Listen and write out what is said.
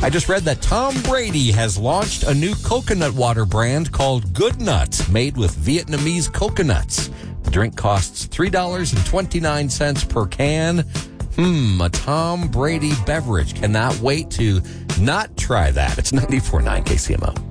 I just read that Tom Brady has launched a new coconut water brand called Good Nuts, made with Vietnamese coconuts. The drink costs $3.29 per can. A Tom Brady beverage. Cannot wait to not try that. It's 94.9 KCMO.